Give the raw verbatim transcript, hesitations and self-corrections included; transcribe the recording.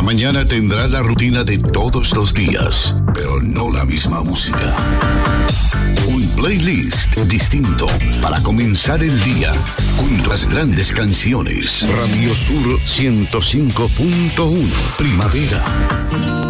La mañana tendrá la rutina de todos los días, pero no la misma música. Un playlist distinto para comenzar el día con las grandes canciones. Radio Sur ciento cinco punto uno, Primavera.